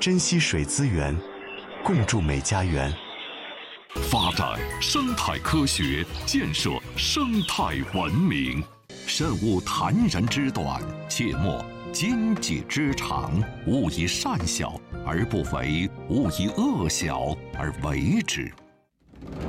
珍惜水资源，共筑美家园。 发展生态科学，建设生态文明。慎勿谄人之短，切莫奸己之长。勿以善小而不为，勿以恶小而为之。